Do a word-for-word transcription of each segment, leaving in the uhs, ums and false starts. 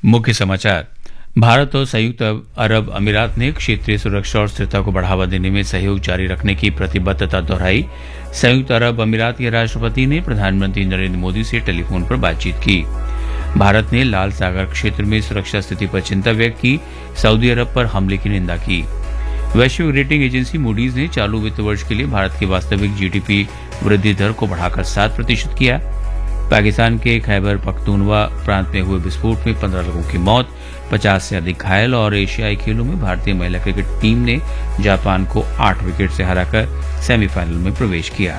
मुख्य समाचार। भारत और संयुक्त अरब अमीरात ने क्षेत्रीय सुरक्षा और स्थिरता को बढ़ावा देने में सहयोग जारी रखने की प्रतिबद्धता दोहराई। संयुक्त अरब अमीरात के राष्ट्रपति ने प्रधानमंत्री नरेंद्र मोदी से टेलीफोन पर बातचीत की। भारत ने लाल सागर क्षेत्र में सुरक्षा स्थिति पर चिंता व्यक्त की। सऊदी अरब पर हमले की निंदा की। वैश्विक रेटिंग एजेंसी मूडीज ने चालू वित्त वर्ष के लिए भारत की वास्तविक जीडीपी वृद्धि दर को बढ़ाकर सात प्रतिशत किया। पाकिस्तान के खैबर पख्तूनवा प्रांत में हुए विस्फोट में पंद्रह लोगों की मौत, पचास से अधिक घायल। और एशियाई खेलों में भारतीय महिला क्रिकेट टीम ने जापान को आठ विकेट से हराकर सेमीफाइनल में प्रवेश किया।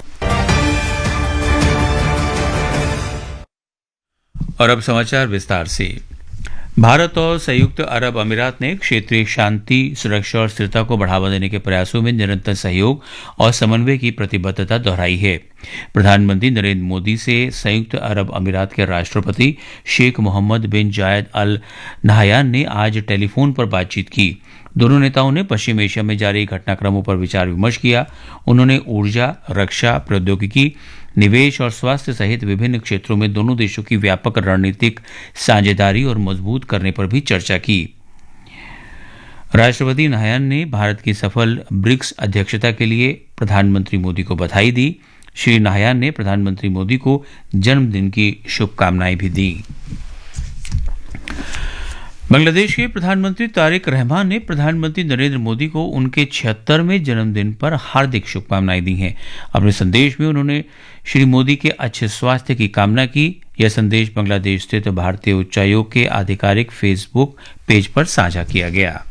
और अब समाचार विस्तार से। भारत और संयुक्त अरब अमीरात ने क्षेत्रीय शांति, सुरक्षा और स्थिरता को बढ़ावा देने के प्रयासों में निरंतर सहयोग और समन्वय की प्रतिबद्धता दोहराई है। प्रधानमंत्री नरेंद्र मोदी से संयुक्त अरब अमीरात के राष्ट्रपति शेख मोहम्मद बिन जायद अल नहयान ने आज टेलीफोन पर बातचीत की। दोनों नेताओं ने पश्चिम एशिया में जारी घटनाक्रमों पर विचार विमर्श किया। उन्होंने ऊर्जा, रक्षा, प्रौद्योगिकी, निवेश और स्वास्थ्य सहित विभिन्न क्षेत्रों में दोनों देशों की व्यापक रणनीतिक साझेदारी और मजबूत करने पर भी चर्चा की। राष्ट्रपति नहयान ने भारत की सफल ब्रिक्स अध्यक्षता के लिए प्रधानमंत्री मोदी को बधाई दी। श्री नहयान ने प्रधानमंत्री मोदी को जन्मदिन की शुभकामनाएं भी दी। बांग्लादेश के प्रधानमंत्री तारिक रहमान ने प्रधानमंत्री नरेंद्र मोदी को उनके छिहत्तरवें जन्मदिन पर हार्दिक शुभकामनाएं दी हैं। अपने संदेश में उन्होंने श्री मोदी के अच्छे स्वास्थ्य की कामना की। यह संदेश बांग्लादेश स्थित भारतीय उच्चायोग के आधिकारिक फेसबुक पेज पर साझा किया गया।